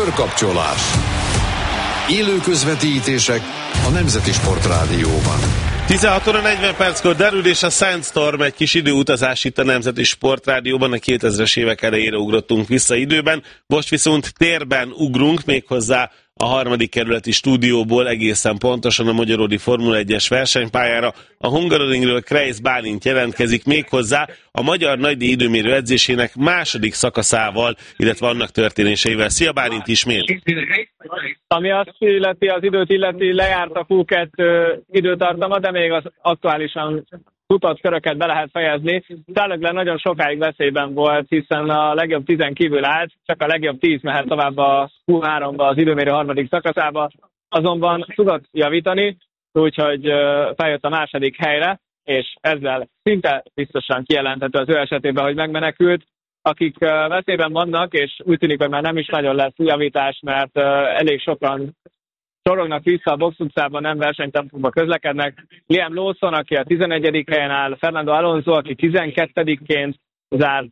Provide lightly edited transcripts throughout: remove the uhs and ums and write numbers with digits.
Körkapcsolás. Élő közvetítések a Nemzeti Sportrádióban. 16 óra 40 perckor derül, és a Sandstorm egy kis időutazás itt a Nemzeti Sportrádióban. A 2000-es évek elejére ugrottunk vissza időben, most viszont térben ugrunk, méghozzá a 3. kerületi stúdióból egészen pontosan a Magyaródi Formula 1-es versenypályára. A Hungaroringről Kreisz Bálint jelentkezik, méghozzá a magyar nagydíj időmérő edzésének második szakaszával, illetve annak történéseivel. Szia Bálint, ismét! Ami azt illeti, az időt illeti, lejárt a Q2 időtartama, de még az aktuálisan futott köröket be lehet fejezni. Charles nagyon sokáig veszélyben volt, hiszen a legjobb 10 kívül állt, csak a legjobb 10 mehet tovább a Q3-ba, az időmérő 3. szakaszába, azonban tudott javítani, úgyhogy feljött a második helyre, és ezzel szinte biztosan kijelenthető az ő esetében, hogy megmenekült. Akik veszélyben vannak, és úgy tűnik, hogy már nem is nagyon lesz javítás, mert elég sokan sorognak vissza a box utcában, nem versenytempóban közlekednek. Liam Lawson, aki a 11. helyen áll, Fernando Alonso, aki 12-ként zárt,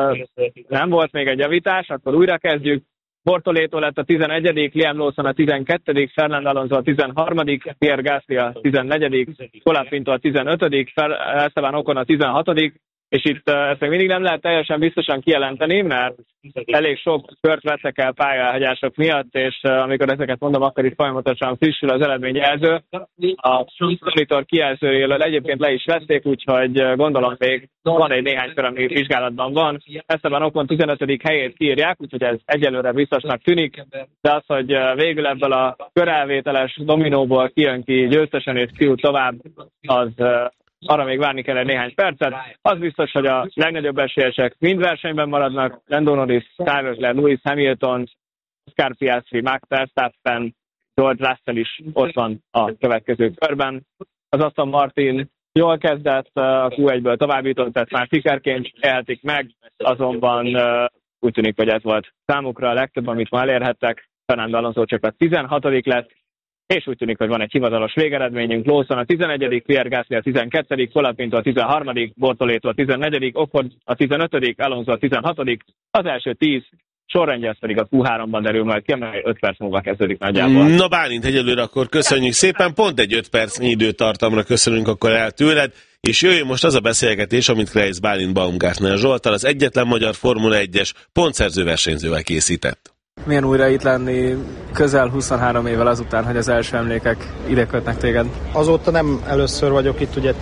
nem volt még egy javítás, akkor újra kezdjük. Bortoleto lett a 11., Liam Lawson a 12., Fernando Alonso a 13., Pierre Gasly a 14., Colapinto a 15., Esteban Ocon a 16., és itt ezt még mindig nem lehet teljesen biztosan kijelenteni, mert elég sok kört veszek el pályahagyások miatt, és amikor ezeket mondom, akkor itt folyamatosan frissül az eredményjelző. A monitor kijelzőjéről egyébként le is vették, úgyhogy gondolom még van egy néhány kör, ami vizsgálatban van. Esteban Ocon 15. helyét kiírják, úgyhogy ez egyelőre biztosnak tűnik, de az, hogy végül ebből a körelvételes dominóból kijön ki győztesen és kijut tovább, az arra még várni kell egy néhány percet. Az biztos, hogy a legnagyobb esélyesek mind versenyben maradnak. Lando Norris, Charles Leclerc, Lewis Hamilton, Oscar Piastri, Max Verstappen, George Russell is ott van a következő körben. Az Aston Martin jól kezdett, a Q1-ből tovább jutott, tehát már sikerként élhetik meg, azonban úgy tűnik, hogy ez volt számukra a legtöbb, amit ma elérhettek. Fernando Alonso csak a 16. lett, és úgy tűnik, hogy van egy hivatalos végeredményünk. Lawson a 11., Pierre Gasly a 12., Colapinto a 13., Bortoleto a 14., Ocon a 15., Alonso a 16., az első 10 sorrendje, ez pedig a Q3-ban derül majd ki, amely 5 perc múlva kezdődik nagyjából. Na Bálint, egyelőre akkor köszönjük szépen, pont egy 5 percnyi időtartamra köszönünk akkor el tőled, és jöjjön most az a beszélgetés, amit Kreisz Bálint Baumgartner Zsolttal, az egyetlen magyar Formula 1-es pontszerző versenyzővel készített. Milyen újra itt lenni közel 23 évvel azután, hogy az első emlékek ide kötnek téged? Azóta nem először vagyok itt, ugye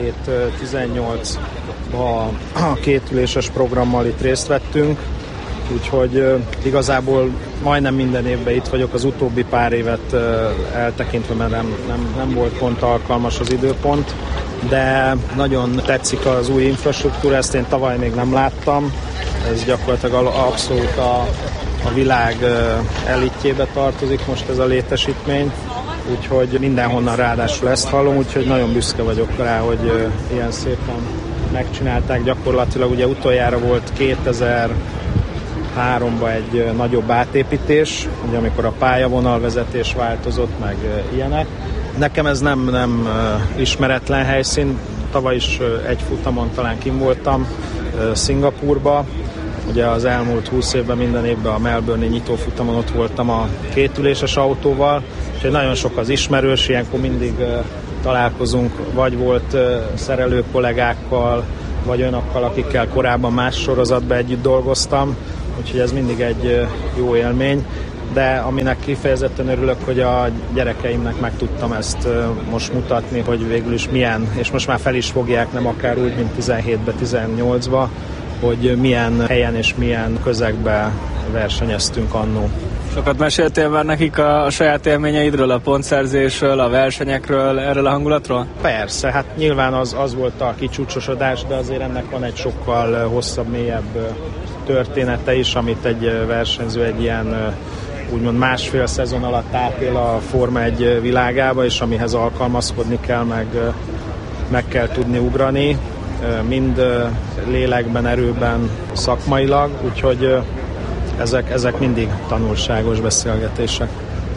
17-18-ban a kétüléses programmal itt részt vettünk, úgyhogy igazából majdnem minden évben itt vagyok, az utóbbi pár évet eltekintve, mert nem volt pont alkalmas az időpont, de nagyon tetszik az új infrastruktúra, ezt én tavaly még nem láttam, ez gyakorlatilag abszolút a világ elitjébe tartozik most ez a létesítmény, úgyhogy mindenhonnan ráadásul ezt hallom, úgyhogy nagyon büszke vagyok rá, hogy ilyen szépen megcsinálták. Gyakorlatilag ugye utoljára volt 2003-ban egy nagyobb átépítés, ugye amikor a pályavonalvezetés változott, meg ilyenek. Nekem ez nem ismeretlen helyszín, tavaly is egy futamon talán kim voltam Szingapúrba. Ugye az elmúlt 20 évben minden évben a Melbourne-i nyitófutamon ott voltam a kétüléses autóval, úgyhogy nagyon sok az ismerős, ilyenkor mindig találkozunk, vagy volt szerelő kollégákkal, vagy olyanokkal, akikkel korábban más sorozatban együtt dolgoztam, úgyhogy ez mindig egy jó élmény, de aminek kifejezetten örülök, hogy a gyerekeimnek meg tudtam ezt most mutatni, hogy végül is milyen, és most már fel is fogják, nem akár úgy, mint 17-ben, 18-ban, hogy milyen helyen és milyen közegben versenyeztünk annó. Sokat meséltél már nekik a saját élményeidről, a pontszerzésről, a versenyekről, erről a hangulatról? Persze, hát nyilván az volt a kicsúcsosodás, de azért ennek van egy sokkal hosszabb, mélyebb története is, amit egy versenyző egy ilyen úgymond másfél szezon alatt átél a Forma 1 világába, és amihez alkalmazkodni kell, meg kell tudni ugrani, mind lélekben, erőben, szakmailag, úgyhogy ezek mindig tanulságos beszélgetések.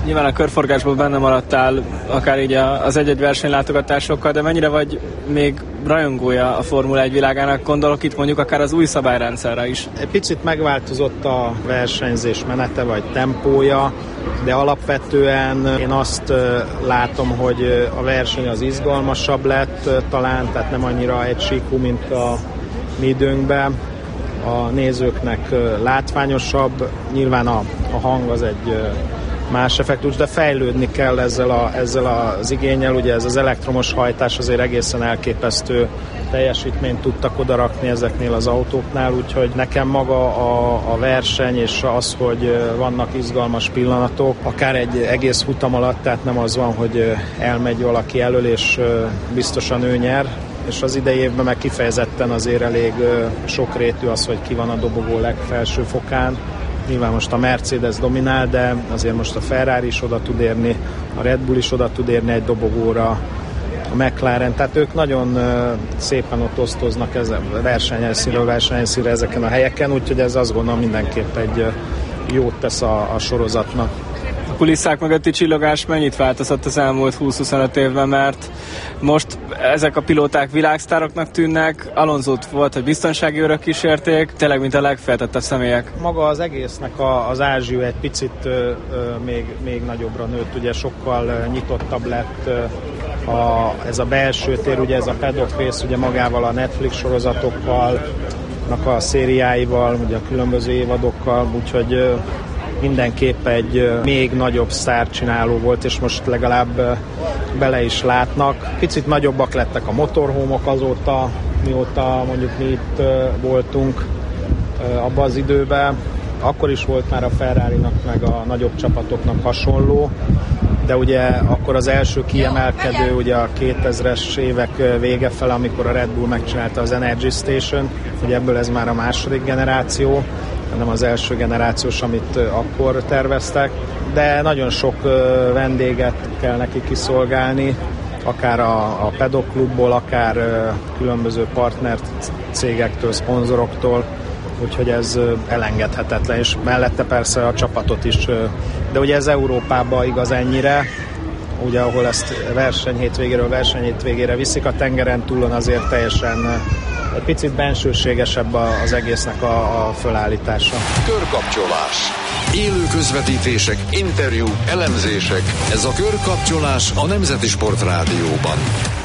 Nyilván a körforgásban benne maradtál, akár így az egy-egy versenylátogatásokkal, de mennyire vagy még rajongója a Formula 1 világának? Gondolok itt mondjuk akár az új szabályrendszerre is. Egy picit megváltozott a versenyzés menete vagy tempója, de alapvetően én azt látom, hogy a verseny az izgalmasabb lett talán, tehát nem annyira egysíkú, mint a mi időnkben. A nézőknek látványosabb, nyilván a hang az egy más effektus, de fejlődni kell ezzel az igénnyel. Ugye ez az elektromos hajtás azért egészen elképesztő teljesítményt tudtak odarakni ezeknél az autóknál, úgyhogy nekem maga a verseny és az, hogy vannak izgalmas pillanatok, akár egy egész futam alatt, tehát nem az van, hogy elmegy valaki elől és biztosan ő nyer, és az idei évben meg kifejezetten azért elég sokrétű az, hogy ki van a dobogó legfelső fokán. Nyilván most a Mercedes dominál, de azért most a Ferrari is oda tud érni, a Red Bull is oda tud érni egy dobogóra, a McLaren, tehát ők nagyon szépen ott osztoznak versenyhelyszínről versenyhelyszínre ezeken a helyeken, úgyhogy ez azt gondolom mindenképp egy jót tesz a sorozatnak. A kulisszák mögötti csillogás mennyit változott az elmúlt 20-25 évben, mert most ezek a pilóták világsztároknak tűnnek, Alonsót volt, hogy biztonsági őrök kísérték, tényleg mint a legfejlettebb személyek. Maga az egésznek az ázsió egy picit még nagyobbra nőtt, ugye sokkal nyitottabb lett ez a belső tér, ugye ez a paddock rész, ugye magával a Netflix sorozatokkal, a szériáival, ugye a különböző évadokkal, úgyhogy mindenképp egy még nagyobb sztárcsináló volt, és most legalább bele is látnak. Picit nagyobbak lettek a motorhómok azóta, mióta mondjuk mi itt voltunk abban az időben. Akkor is volt már a Ferrarinak meg a nagyobb csapatoknak hasonló, de ugye akkor az első kiemelkedő ugye a 2000-es évek vége fele, amikor a Red Bull megcsinálta az Energy Station, ugye ebből ez már a második generáció, nem az első generációs, amit akkor terveztek, de nagyon sok vendéget kell neki kiszolgálni, akár a Paddock Klubból, akár különböző partner cégektől, szponzoroktól, úgyhogy ez elengedhetetlen, és mellette persze a csapatot is, de ugye ez Európában igaz ennyire, ugye ahol ezt versenyhétvégére viszik, a tengeren túlon azért teljesen egy picit bensőségesebb az egésznek a fölállítása. Körkapcsolás. Élő közvetítések, interjúk, elemzések. Ez a Körkapcsolás a Nemzeti Sport Rádióban.